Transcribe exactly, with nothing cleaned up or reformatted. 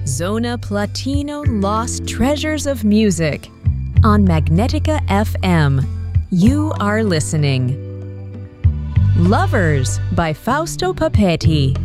Zona Platino Lost Treasures of Music on Magnetica F M. You are listening. Lovers by Fausto Papetti.